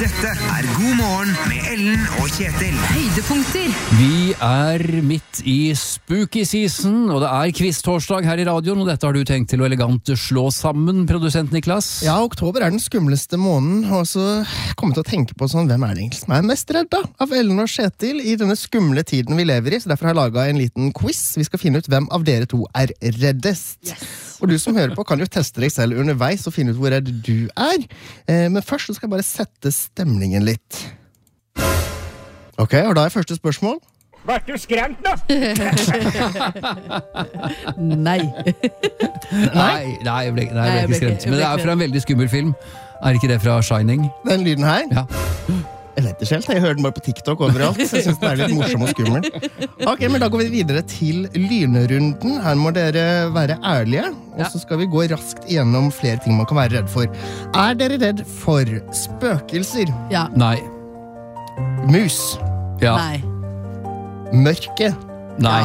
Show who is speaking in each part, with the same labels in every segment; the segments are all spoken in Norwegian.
Speaker 1: Dette God morgen med Ellen og Kjetil.
Speaker 2: Høydepunkter.
Speaker 3: Vi midt i spooky season, og det quiz-torsdag her i radioen, og dette har du tenkt til å elegant slå sammen, produsent Niklas?
Speaker 4: Ja, oktober den skumleste måneden, og så kommer jeg til å tenke på sånn, hvem det egentlig som mest redd da? Av Ellen og Kjetil i denne skumle tiden vi lever i, så derfor har jeg laget en liten quiz. Vi skal finne ut hvem av dere to reddest.
Speaker 2: Yes.
Speaker 4: Og du som hører på kan jo teste deg selv underveis og finne ut hvor redd du Men først så skal jeg bare sette stemningen litt. Ok, og da første spørsmål.
Speaker 5: Var du skremt nå?
Speaker 2: Nei.
Speaker 3: Nei, jeg ble ikke skremt. Men det fra en veldig skummel film. Ikke det fra Shining?
Speaker 4: Den lyden her?
Speaker 3: Ja.
Speaker 4: Jeg vet ikke helt, jeg hører den bare på TikTok overalt. Så jeg synes den litt morsom og skummel. Ok, men da går vi videre til lynrunden. Her må dere være ærlige, og så skal vi gå raskt igjennom flere ting man kan være redd for. Dere redd for spøkelser?
Speaker 2: Ja.
Speaker 3: Nei.
Speaker 4: Mus?
Speaker 3: Ja.
Speaker 2: Nei.
Speaker 4: Mørke?
Speaker 3: Nei.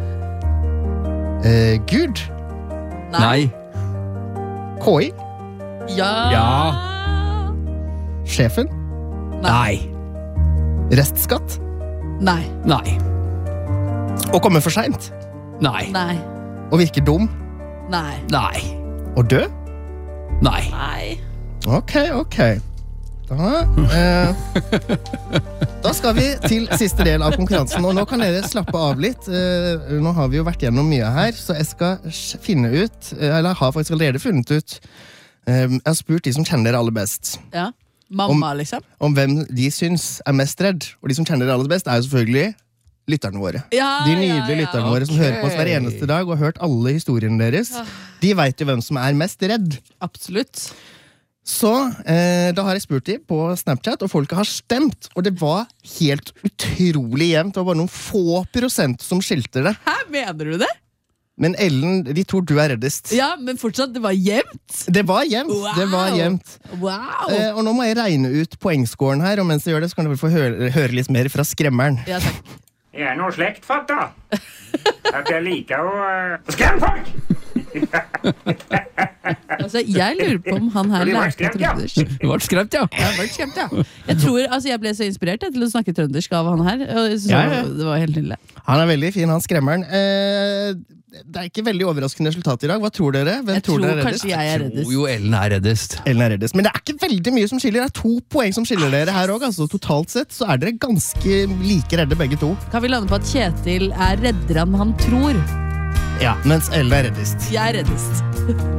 Speaker 4: Gud?
Speaker 3: Nei.
Speaker 4: KI?
Speaker 2: Ja.
Speaker 3: Ja.
Speaker 4: Sjefen?
Speaker 3: Nei.
Speaker 4: Restskatt?
Speaker 2: Nei.
Speaker 3: Nei.
Speaker 4: Å komme for sent?
Speaker 3: Nei.
Speaker 2: Nei.
Speaker 4: Å virke dum?
Speaker 2: Nei.
Speaker 3: Nei.
Speaker 4: Å dø?
Speaker 3: Nei.
Speaker 2: Nei.
Speaker 4: Ok. Da skal vi til siste del av konkurransen, og nå kan dere slappe av litt. Nå har vi jo vært gjennom mye her, så jeg skal finne ut, eller har faktisk allerede funnet ut, jeg har spurt de som kjenner dere aller best.
Speaker 2: Ja. Mamma, liksom.
Speaker 4: Om hvem de syns mest redd, og de som kjenner dere aller best er jo selvfølgelig lytterne våre.
Speaker 2: Ja,
Speaker 4: De nydelige lytterne våre som hører på oss hver eneste dag og har hørt alle historiene deres. De vet jo hvem som er mest redd.
Speaker 2: Absolutt.
Speaker 4: Så da har jeg spurt dem på Snapchat, og folket har stemt, og det var helt utrolig jevnt. Det var bare noen få prosent som skilte det.
Speaker 2: Hæ, mener du det?
Speaker 4: Men Ellen, de tror du er reddest.
Speaker 2: Ja, men fortsatt, det var jevnt.
Speaker 4: Det var jevnt.
Speaker 2: Wow.
Speaker 4: Det var jevnt.
Speaker 2: Wow.
Speaker 4: Og nå må jeg regne ut poengscoren her, og mens jeg gjør det, så kan dere få høre litt mer fra skremmeren.
Speaker 2: Ja, takk.
Speaker 5: Jeg er noe slektfatt da. At jeg liker å skremme folk.
Speaker 2: Altså, jeg lurer på om han her
Speaker 5: Du ble
Speaker 2: lærte
Speaker 5: skremt, ja.
Speaker 2: trøndersk.
Speaker 3: Du ble skremt, ja.
Speaker 2: Jeg ble skremt, ja. Jeg tror, jeg ble så inspirert til å snakke trøndersk av han her. Og så
Speaker 4: Ja.
Speaker 2: det var helt nydelig.
Speaker 4: Han er veldig fin, han skremmeren. Det er ikke veldig overraskende resultat i dag. Hva tror dere? Hvem
Speaker 2: Jeg tror
Speaker 4: dere er reddest?
Speaker 2: kanskje jeg er reddest.
Speaker 3: Jo, Ellen er reddest.
Speaker 4: Ellen er reddest. Men det er ikke veldig mye som skiller. Det er 2 poeng som skiller dere her også. Altså, totalt sett så er dere ganske like redde begge to.
Speaker 2: Kan vi lande på at Kjetil er reddere enn han tror?
Speaker 4: Ja, mens Ellen er reddest.
Speaker 2: Jeg er reddest.